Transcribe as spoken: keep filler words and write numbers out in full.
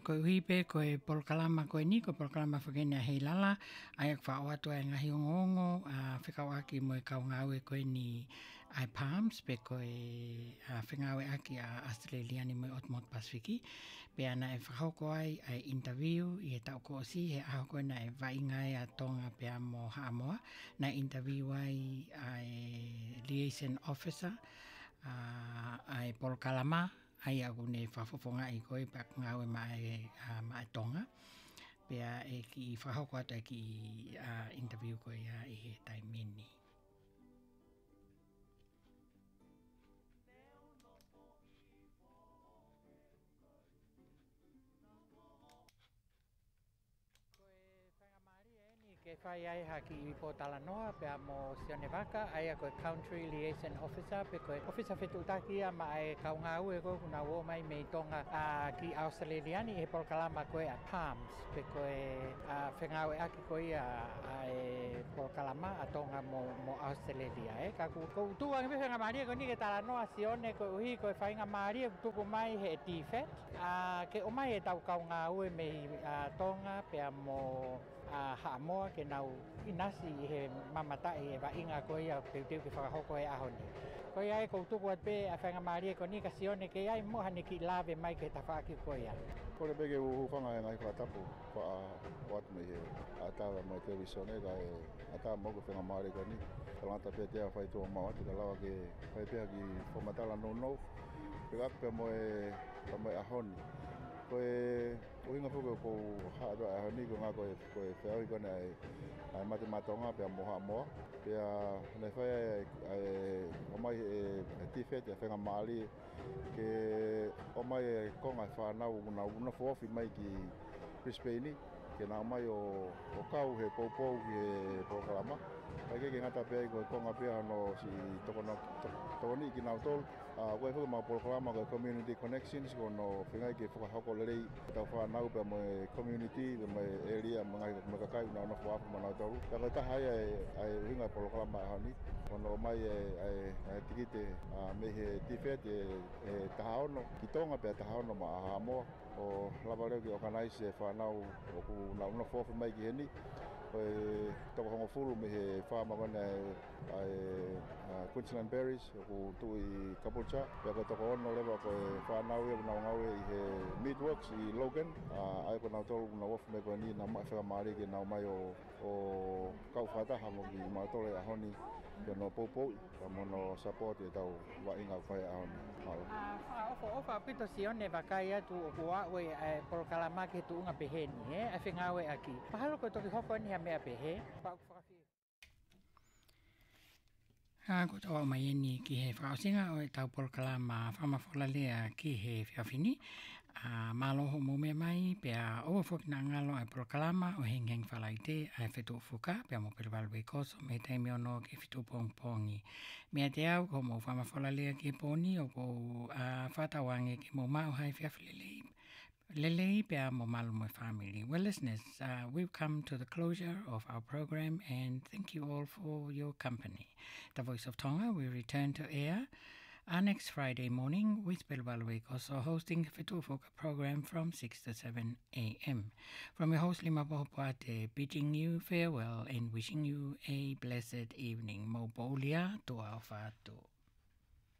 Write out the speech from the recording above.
koe hipe, koe polkalama koe ni, koe polkalama whakene a hei lala, ai ak wha oatu ai ngahi ongo a whikau aki mo e kau ngāwe koe ni ai Palms, pe koe a whingawe aki a Australiani mo e Otmot Pasifiki, pe ana e whakauko ai ai interview i e tau ko si, he aho koe na e waingai a tonga pe a mo Haamoa, na interview ai ai liaison officer, a ai polkalama, ai aku ne whafofonga i koe pa ngawe mai uh, mai tonga. Pea e ki whahoko atu e ki uh, interview koe uh, i he taimini. Ke whai ai haki i po Talanoa pe a mo Sionevaka ai a koe Country Liaison Officer pe koe Officer whetutaki a ma e kaunga ue koe kuna wo mai me tonga a ki Australiani e polkalama koe a Palms pe koe a whengawe aki koe a, a e polkalama a tonga mo, mo Australia e ka ku ko tu ang whenga maria ko ni ke Talanoa Sione koe uhi koe whainga maria tuku mai he tifet a ke o mai e tau kaunga ue me a tonga pe a mo a Haamoa ke nau inasi he mamatai e wainga koe ia peuteu ke whakahoko e ahoni. Koe ai koutuku at pe a whainga maria ko ni ka sione ke ai moha ni ki lawe mai ke tawhaki koe ia. Kore bege u whanga e ngai whatapu wha wat me he a tawa mai te wisone ka e a tawa moku whainga maria ko ni. Kalangata pe te a whaitua mawa te ka lawa ke whaipea ki whamatala no no. Pe kape mo e ahoni. Koe uhinga puko ko haadwa e honi ko ngā koe koe whiaui kone ai ai mate matonga pe a moha moa pe a nei whai ai o mai e tifet e whenga maali ke o mai e konga e whanau una una fofi mai ki Brisbane ke nā mai o o kau he poupou ki he pokalama ai ke ngata pe ai koe konga pia no si tokona tokoni ki nau tolu a koe whuka mau pokalama koe Community Connections ko no whingai ke whakahoko lerei tau whanau pe mo e community pe mo e area mga mga kakai na ona whaapa mo nau tolu ka koe taha ai ai hinga pokalama e hani kono mai e ai tikite me he tifet e tahaono ki tonga pe tahaono ma Haamoa o lava leo ki organize e whanau o ku na una fofi mai ki heni koe toko hongo fulu me he whaama kone ai Queensland Berries o ku tu i Kapulcha pe koe toko ono lewa koe whanau e nau ngau e i he Meatworks i Logan ai ko nau tolu na wofu me koe ni na mai whaka maari ki nau mai o o kau whataha mo ki mautole a honi ke no poupou ka mono support e tau wa inga whai a honi. Ah, ofo ofa pito sione wakai atu o kua ue e polkalama ke tu unga peheni e a whengawe aki. Pahalo ko toki hoko ni ha mea pehe. Ha ko tawa mai ni ki he whakaosinga o e tau polkalama whamawhola lea ki he whiawhini. A maloho mo me mai pe a oa whoki na ngalo ai polkalama o heng heng whalaite ai whetu whuka pe a mo perivalwe koso me teimi ono ke whitu pong pongi. Mea te au ko mo whamawhola lea ki poni o ko a whatawange ki mo mau hai whiawhilelei. Lelei pe a mo malo mo family. Well, listeners, uh, we've come to the closure of our program and thank you all for your company. The Voice of Tonga will return to air uh, next Friday morning with Pelvalwe also hosting the Whetuwhoka program from six to seven a m. From your host Lima Pohopoate, bidding you farewell and wishing you a blessed evening. Mo Bolia to our Fatu.